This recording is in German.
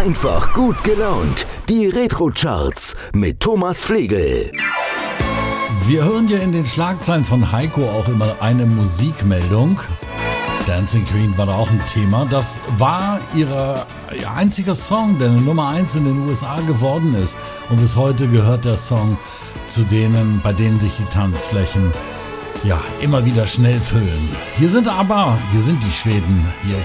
Einfach gut gelaunt. Die Retro-Charts mit Thomas Flegel. Wir hören ja in den Schlagzeilen von Heiko auch immer eine Musikmeldung. Dancing Queen war da auch ein Thema. Das war ihr einziger Song, der eine Nummer 1 in den USA geworden ist. Und bis heute gehört der Song zu denen, bei denen sich die Tanzflächen immer wieder schnell füllen. Hier sind die Schweden. Hier ist